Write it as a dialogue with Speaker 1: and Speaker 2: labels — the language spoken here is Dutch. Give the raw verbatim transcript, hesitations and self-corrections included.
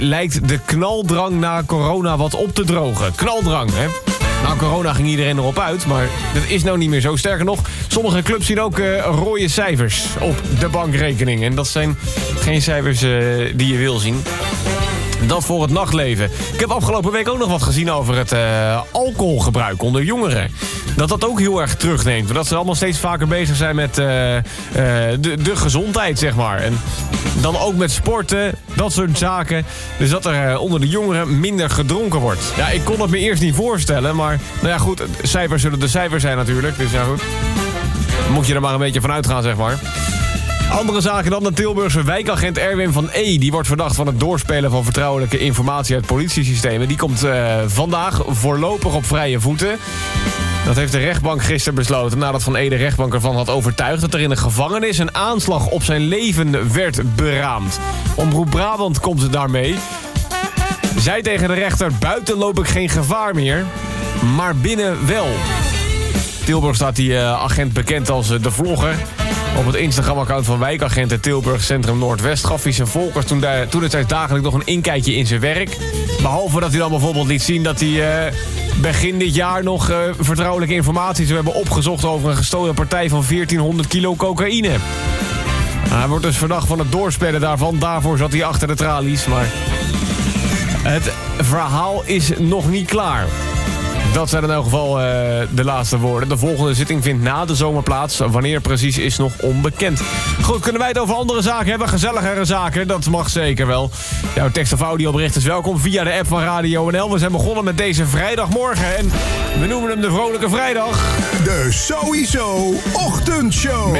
Speaker 1: lijkt de knaldrang na corona wat op te drogen. Knaldrang, hè? Na corona ging iedereen erop uit, maar dat is nou niet meer zo. Sterker nog, sommige clubs zien ook uh, rode cijfers op de bankrekening. En dat zijn geen cijfers uh, die je wil zien. Dat voor het nachtleven. Ik heb afgelopen week ook nog wat gezien over het uh, alcoholgebruik onder jongeren. Dat dat ook heel erg terugneemt. Dat ze allemaal steeds vaker bezig zijn met uh, uh, de, de gezondheid, zeg maar. En dan ook met sporten, dat soort zaken. Dus dat er uh, onder de jongeren minder gedronken wordt. Ja, ik kon het me eerst niet voorstellen. Maar nou ja, goed, cijfers zullen de cijfers zijn natuurlijk. Dus ja, goed. Moet je er maar een beetje van uitgaan, zeg maar. Andere zaken dan de Tilburgse wijkagent Erwin van E. Die wordt verdacht van het doorspelen van vertrouwelijke informatie uit politiesystemen. Die komt uh, vandaag voorlopig op vrije voeten. Dat heeft de rechtbank gisteren besloten nadat Van E de rechtbank ervan had overtuigd dat er in de gevangenis een aanslag op zijn leven werd beraamd. Omroep Brabant komt daarmee. Zij tegen de rechter: buiten loop ik geen gevaar meer, maar binnen wel. Tilburg staat die uh, agent bekend als uh, de vlogger. Op het Instagram-account van wijkagenten Tilburg Centrum Noordwest gaf hij zijn volgers toen, daar, toen het dagelijks nog een inkijkje in zijn werk. Behalve dat hij dan bijvoorbeeld liet zien dat hij uh, begin dit jaar nog uh, vertrouwelijke informatie zou hebben opgezocht over een gestolen partij van veertienhonderd kilo cocaïne. Hij wordt dus verdacht van het doorspelen daarvan. Daarvoor zat hij achter de tralies, maar het verhaal is nog niet klaar. Dat zijn in elk geval uh, de laatste woorden. De volgende zitting vindt na de zomer plaats. Wanneer precies is nog onbekend. Goed, kunnen wij het over andere zaken hebben? Gezelligere zaken, dat mag zeker wel. Jouw tekst- of audiobericht is welkom via de app van Radio N L. We zijn begonnen met deze vrijdagmorgen. En we noemen hem de Vrolijke Vrijdag.
Speaker 2: De Sowieso Ochtendshow.